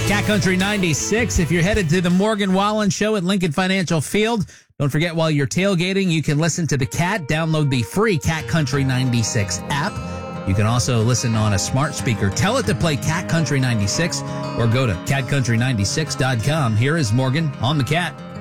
Cat Country 96. If you're headed to the Morgan Wallen Show at Lincoln Financial Field, don't forget while you're tailgating, you can listen to the Cat. Download the free Cat Country 96 app. You can also listen on a smart speaker. Tell it to play Cat Country 96 or go to catcountry96.com. Here is Morgan on the Cat.